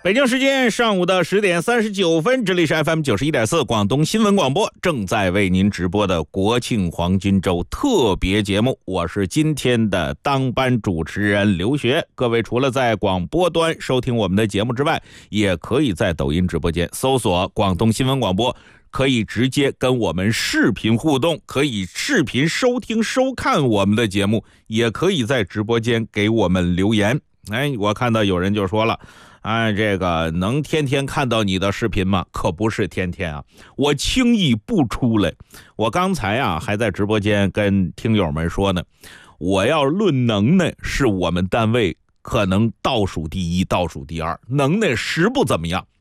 北京时间上午的10:39，这里是 FM 91.4广东新闻广播，正在为您直播的国庆黄金周特别节目，我是今天的当班主持人刘学。各位除了在广播端收听我们的节目之外，也可以在抖音直播间搜索广东新闻广播，可以直接跟我们视频互动，可以视频收听收看我们的节目，也可以在直播间给我们留言。我看到有人就说了，这个能天天看到你的视频吗？可不是天天啊，我轻易不出来。我刚才还在直播间跟听友们说呢，我要论能耐，是我们单位可能倒数第一、倒数第二，能耐实不怎么样。